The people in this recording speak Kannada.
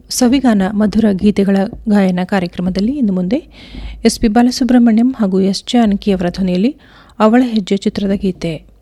ಸವಿಗಾನ ಮಧುರ ಗೀತೆಗಳ ಗಾಯನ ಕಾರ್ಯಕ್ರಮದಲ್ಲಿ ಇನ್ನು ಮುಂದೆ ಎಸ್ ಪಿ ಬಾಲಸುಬ್ರಹ್ಮಣ್ಯಂ ಹಾಗೂ ಎಸ್ ಜಾನಕಿಯವರ ಧ್ವನಿಯಲ್ಲಿ ಅವಳ ಹೆಜ್ಜೆ ಚಿತ್ರದ ಗೀತೆ.